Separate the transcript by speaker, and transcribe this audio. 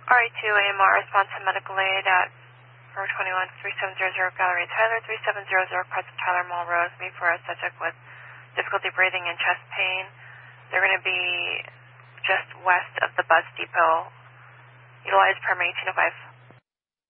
Speaker 1: RA2 AMR, response to medical aid at 421 3700 Gallery Tyler, 3700 Preston Tyler Mall Rose, me for a subject with difficulty breathing and chest pain. They're going to be just west of the bus depot. Utilize permit 1805